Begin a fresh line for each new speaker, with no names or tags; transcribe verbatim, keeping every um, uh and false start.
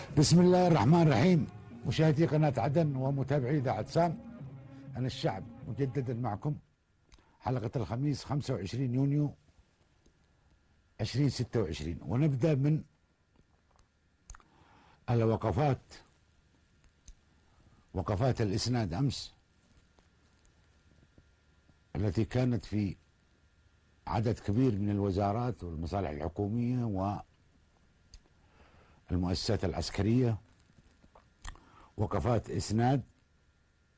بسم الله الرحمن الرحيم. مشاهدي قناة عدن ومتابعي إذاعة سام، أنا الشعب مجددا معكم حلقة الخميس خمسة وعشرين يونيو ألفين وستة وعشرين، ونبدأ من الوقفات وقفات الإسناد أمس التي كانت في عدد كبير من الوزارات والمصالح الحكومية والمؤسسات العسكرية، وقفات إسناد